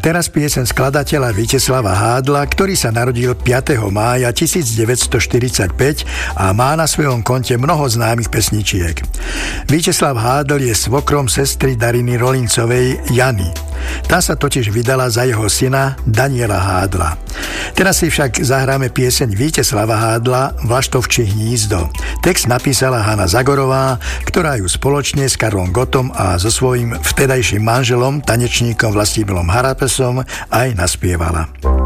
Teraz pieseň skladateľa Víteslava Hádla, ktorý sa narodil 5. mája 1945 a má na svojom konte mnoho známych pesničiek. Víteslav Hádl je svokrom sestry Dariny Rolincovej Jany. Tá sa totiž vydala za jeho syna Daniela Hádla. Teraz si však zahráme pieseň Víteslava Hádla Vlaštovčí hnízdo. Text napísala Hana Zagorová, ktorá ju spoločne s Karlom Gottom a so svojím vtedajším manželom, tanečníkom Vlastimilom Harapesom aj naspievala.